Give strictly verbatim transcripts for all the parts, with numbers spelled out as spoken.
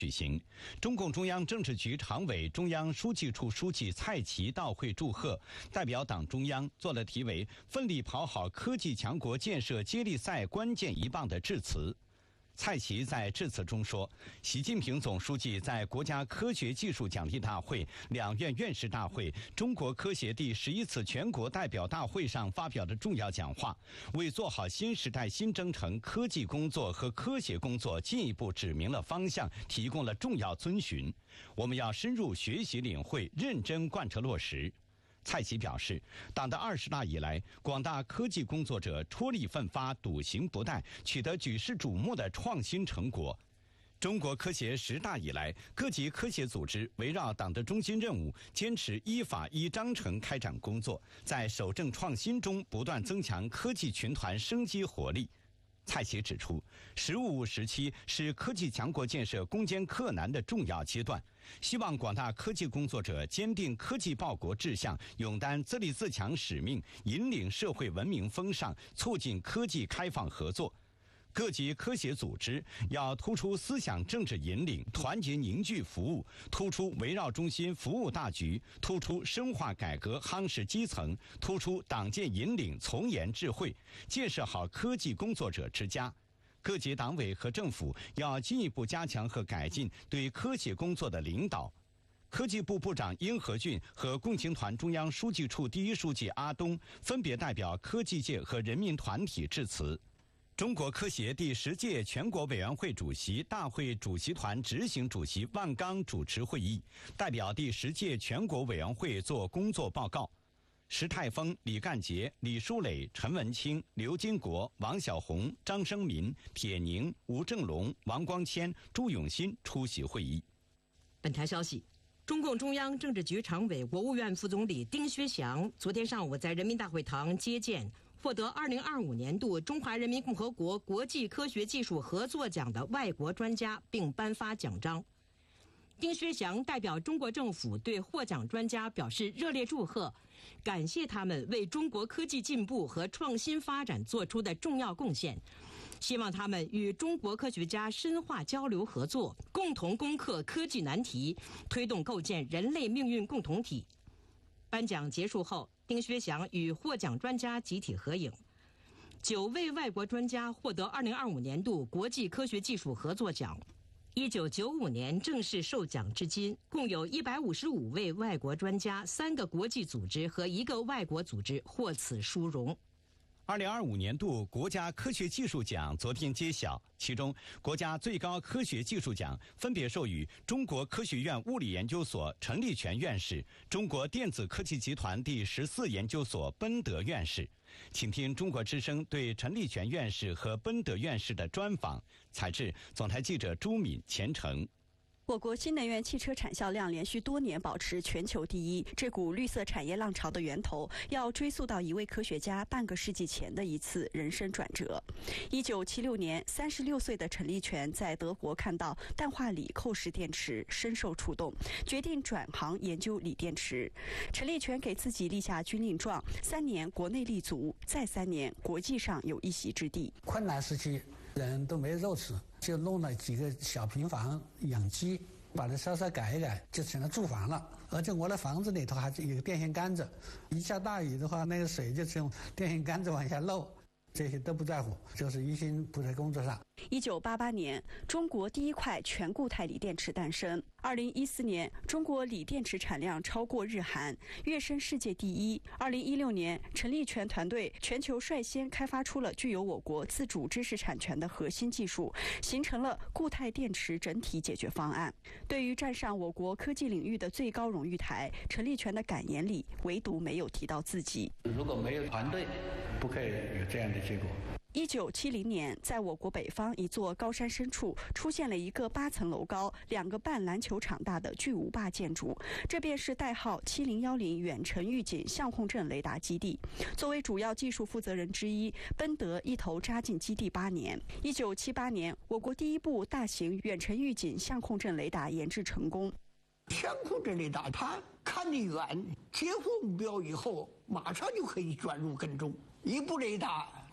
举行。中共中央政治局常委、中央书记处书记蔡奇到会祝贺，代表党中央做了题为“奋力跑好科技强国建设接力赛关键一棒”的致辞。蔡奇在致辞中说，习近平总书记在国家科学技术奖励大会、两院院士大会、中国科协第十一次全国代表大会上发表的重要讲话，为做好新时代新征程科技工作和科协工作进一步指明了方向，提供了重要遵循。我们要深入学习领会，认真贯彻落实。蔡奇表示，党的二十大以来，广大科技工作者出力奋发、笃行不怠，取得举世瞩目的创新成果。中国科协十大以来，各级科协组织围绕党的中心任务，坚持依法依章程开展工作，在守正创新中不断增强科技群团生机活力。蔡奇指出，“十五五”时期是科技强国建设攻坚克难的重要阶段，希望广大科技工作者坚定科技报国志向，勇担自立自强使命，引领社会文明风尚，促进科技开放合作。各级科协组织要突出思想政治引领，团结凝聚服务，突出围绕中心服务大局，突出深化改革夯实基层，突出党建引领从严治慧，建设好科技工作者之家。各级党委和政府要进一步加强和改进对科协工作的领导。科技部部长殷和俊和共青团中央书记处第一书记阿东分别代表科技界和人民团体致辞。中国科协第十届全国委员会主席、大会主席团执行主席万钢主持会议，代表第十届全国委员会作工作报告。石泰峰、李干杰、李书磊、陈文清、刘金国、王小红、张生民、铁宁、吴正龙、王光谦、朱永新出席会议。 本台消息，中共中央政治局常委、国务院副总理丁薛祥昨天上午在人民大会堂接见获得二零二五年度中华人民共和国国际科学技术合作奖的外国专家，并颁发奖章。丁薛祥代表中国政府对获奖专家表示热烈祝贺，感谢他们为中国科技进步和创新发展做出的重要贡献，希望他们与中国科学家深化交流合作，共同攻克科技难题，推动构建人类命运共同体。颁奖结束后，丁薛祥与获奖专家集体合影。九位外国专家获得二零二五年度国际科学技术合作奖。一九九五年正式受奖至今，共有一百五十五位外国专家、三个国际组织和一个外国组织获此殊荣。 二零二五年度国家科学技术奖昨天揭晓，其中国家最高科学技术奖分别授予中国科学院物理研究所陈立全院士、中国电子科技集团第十四研究所奔德院士。请听中国之声对陈立全院士和奔德院士的专访，采自总台记者朱敏、钱程。 我国新能源汽车产销量连续多年保持全球第一，这股绿色产业浪潮的源头要追溯到一位科学家半个世纪前的一次人生转折。一九七六年，三十六岁的陈立全在德国看到氮化锂扣式电池，深受触动，决定转行研究锂电池。陈立全给自己立下军令状：三年国内立足，再三年国际上有一席之地。 困难时期，人都没肉吃，就弄了几个小平房养鸡，把它稍稍改一改，就成了住房了。而且我的房子里头还有个电线杆子，一下大雨的话，那个水就从电线杆子往下漏。这些都不在乎，就是一心扑在工作上。 一九八八年，中国第一块全固态锂电池诞生。二零一四年，中国锂电池产量超过日韩，跃升世界第一。二零一六年，陈立全团队全球率先开发出了具有我国自主知识产权的核心技术，形成了固态电池整体解决方案。对于站上我国科技领域的最高荣誉台，陈立全的感言里唯独没有提到自己。 如果没有团队，不可以有这样的结果。 一九七零年，在我国北方一座高山深处，出现了一个八层楼高、两个半篮球场大的巨无霸建筑，这便是代号七零一零远程预警相控阵雷达基地。作为主要技术负责人之一，奔德一头扎进基地八年。一九七八年，我国第一部大型远程预警相控阵雷达研制成功。 相控阵雷达，它看得远，接获目标以后，马上就可以转入跟踪。一部雷达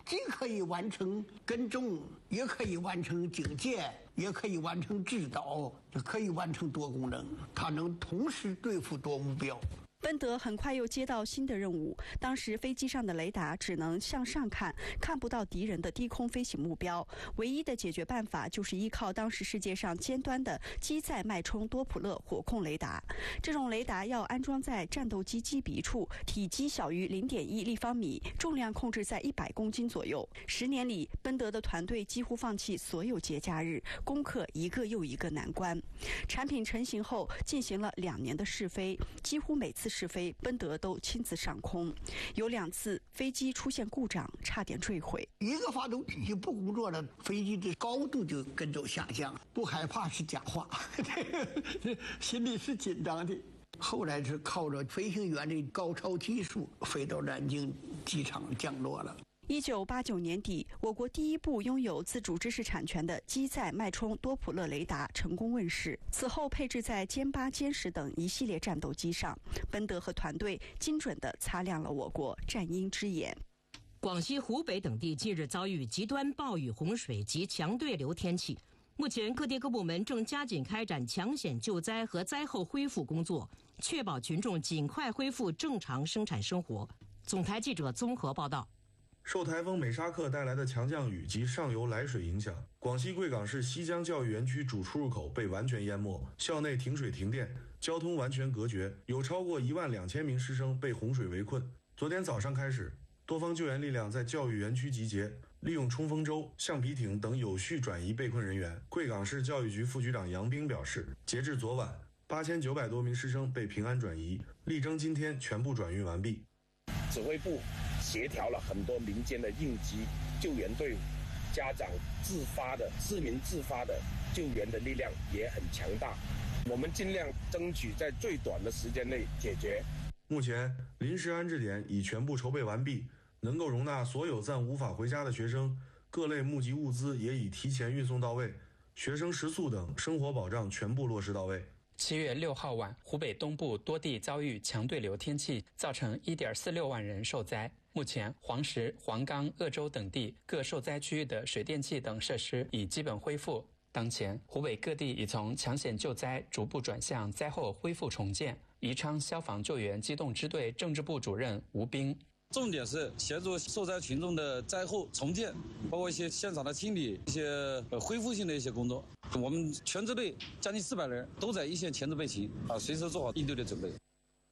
既可以完成耕种，也可以完成警戒，也可以完成指导，也可以完成多功能，它能同时对付多目标。 奔德很快又接到新的任务，当时飞机上的雷达只能向上看，看不到敌人的低空飞行目标。唯一的解决办法就是依靠当时世界上尖端的机载脉冲多普勒火控雷达。这种雷达要安装在战斗机机鼻处，体积小于 零点一立方米，重量控制在一百公斤左右。十年里，奔德的团队几乎放弃所有节假日，攻克一个又一个难关。产品成型后，进行了两年的试飞，几乎每次试飞，奔德都亲自上空，有两次飞机出现故障，差点坠毁。 一个发动机不工作了，飞机的高度就跟着下降，不害怕是假话，心里是紧张的。后来是靠着飞行员的高超技术，飞到南京机场降落了。 一九八九年底，我国第一部拥有自主知识产权的机载脉冲多普勒雷达成功问世。此后配置在歼八、歼十等一系列战斗机上，奔德和团队精准地擦亮了我国战鹰之眼。 广西、湖北等地近日遭遇极端暴雨、洪水及强对流天气。目前，各地各部门正加紧开展抢险救灾和灾后恢复工作，确保群众尽快恢复正常生产生活。总台记者综合报道。 受台风美沙克带来的强降雨及上游来水影响，广西贵港市西江教育园区主出入口被完全淹没，校内停水停电，交通完全隔绝，有超过一万两千名师生被洪水围困。昨天早上开始，多方救援力量在教育园区集结，利用冲锋舟、橡皮艇等有序转移被困人员。贵港市教育局副局长杨斌表示，截至昨晚，八千九百多名师生被平安转移，力争今天全部转运完毕。 指挥部协调了很多民间的应急救援队伍，家长自发的、市民自发的救援的力量也很强大。我们尽量争取在最短的时间内解决。 目前，临时安置点已全部筹备完毕，能够容纳所有暂无法回家的学生。各类募集物资也已提前运送到位，学生食宿等生活保障全部落实到位。 七月六号晚，湖北东部多地遭遇强对流天气，造成 一点四六万人受灾。目前，黄石、黄冈、鄂州等地各受灾区域的水电气等设施已基本恢复。当前，湖北各地已从抢险救灾逐步转向灾后恢复重建。宜昌消防救援机动支队政治部主任吴斌。 重点是协助受灾群众的灾后重建，包括一些现场的清理、一些呃恢复性的一些工作。我们全支队将近四百人都在一线前置备勤啊，随时做好应对的准备。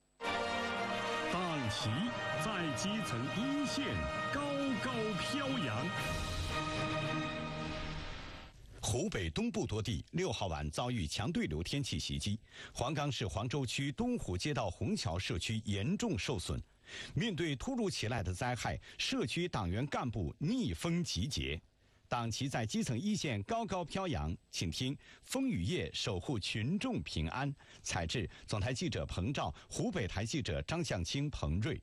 大旗在基层一线高高飘扬。 湖北东部多地六号晚遭遇强对流天气袭击，黄冈市黄州区东湖街道虹桥社区严重受损。面对突如其来的灾害，社区党员干部逆风集结，党旗在基层一线高高飘扬。请听风雨夜守护群众平安。采制总台记者彭照，湖北台记者张向清、彭瑞。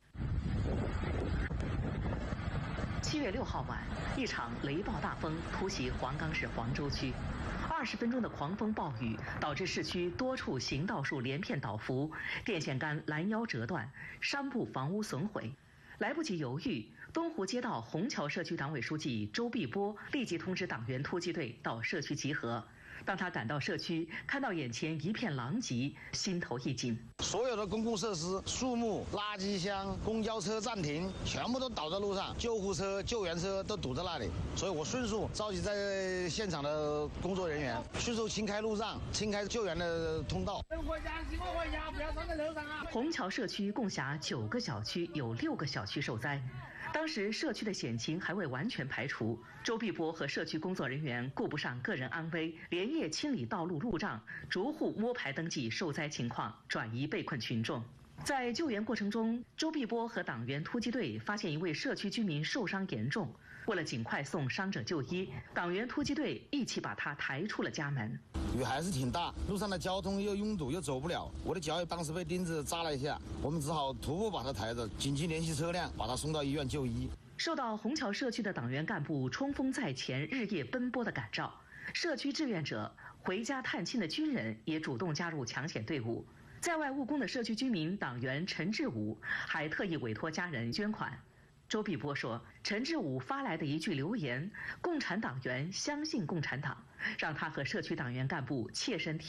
七月六号晚，一场雷暴大风突袭黄冈市黄州区。二十分钟的狂风暴雨导致市区多处行道树连片倒伏，电线杆拦腰折断，山部房屋损毁。来不及犹豫，东湖街道虹桥社区党委书记周碧波立即通知党员突击队到社区集合。当他赶到社区，看到眼前一片狼藉，心头一紧。 所有的公共设施、树木、垃圾箱、公交车暂停，全部都倒在路上，救护车、救援车都堵在那里。所以我迅速召集在现场的工作人员，迅速清开路障，清开救援的通道。 回家，请我回家，不要站在路上啊！虹桥社区共辖九个小区，有六个小区受灾。当时社区的险情还未完全排除，周碧波和社区工作人员顾不上个人安危，连夜清理道路路障，逐户摸排登记受灾情况，转移被困群众。在救援过程中，周碧波和党员突击队发现一位社区居民受伤严重，为了尽快送伤者就医，党员突击队一起把他抬出了家门。 雨还是挺大，路上的交通又拥堵又走不了，我的脚也当时被钉子扎了一下，我们只好徒步把他抬着，紧急联系车辆把他送到医院就医。 受到虹桥社区的党员干部冲锋在前、日夜奔波的感召，社区志愿者、回家探亲的军人也主动加入抢险队伍。在外务工的社区居民党员陈志武还特意委托家人捐款。 周碧波说，陈志武发来的一句留言“共产党员相信共产党”，让他和社区党员干部切身体